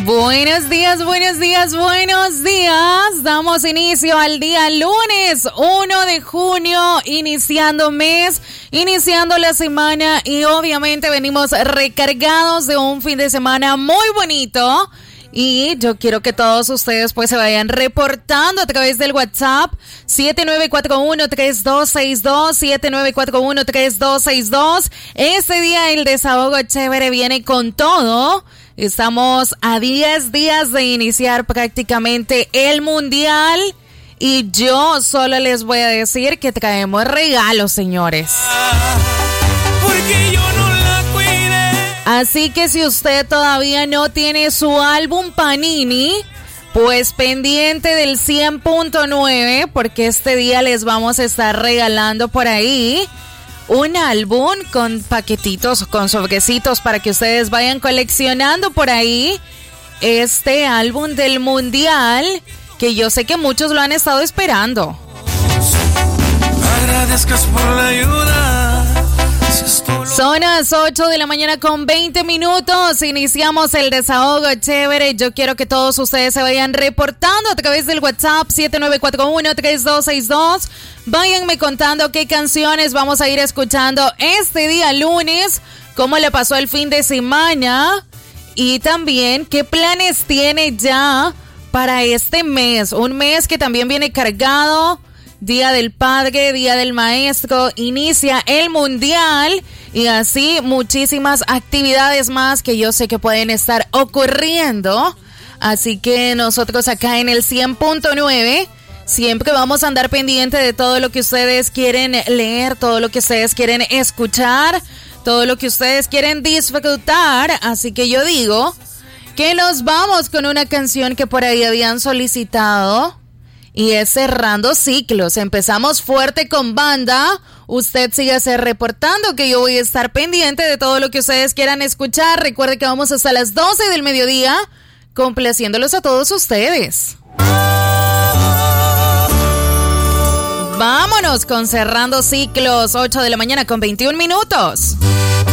Buenos días, buenos días, buenos días. Damos inicio al día lunes 1 de junio, iniciando mes, iniciando la semana y obviamente venimos recargados de un fin de semana muy bonito. Y yo quiero que todos ustedes pues se vayan reportando a través del WhatsApp 7941-3262, 7941-3262. Este día el desahogo chévere viene con todo. Estamos a 10 días de iniciar prácticamente el mundial y yo solo les voy a decir que traemos regalos, señores. Porque yo no la cuidé. Así que si usted todavía no tiene su álbum Panini, pues pendiente del 100.9 porque este día les vamos a estar regalando por ahí un álbum con paquetitos, con sobrecitos para que ustedes vayan coleccionando por ahí este álbum del mundial que yo sé que muchos lo han estado esperando. Agradezcas por la ayuda. Son las 8 de la mañana con 20 minutos. Iniciamos el desahogo chévere. Yo quiero que todos ustedes se vayan reportando a través del WhatsApp 7941-3262. Váyanme contando qué canciones vamos a ir escuchando este día lunes, cómo le pasó el fin de semana y también qué planes tiene ya para este mes. Un mes que también viene cargado. Día del Padre, Día del Maestro, inicia el Mundial y así muchísimas actividades más que yo sé que pueden estar ocurriendo. Así que nosotros acá en el 100.9 siempre vamos a andar pendiente de todo lo que ustedes quieren leer, todo lo que ustedes quieren escuchar, todo lo que ustedes quieren disfrutar. Así que yo digo que nos vamos con una canción que por ahí habían solicitado. Y es Cerrando Ciclos. Empezamos fuerte con banda. Usted sígase reportando que yo voy a estar pendiente de todo lo que ustedes quieran escuchar. Recuerde que vamos hasta las 12 del mediodía complaciéndolos a todos ustedes. Vámonos con Cerrando Ciclos, 8 de la mañana con 21 minutos.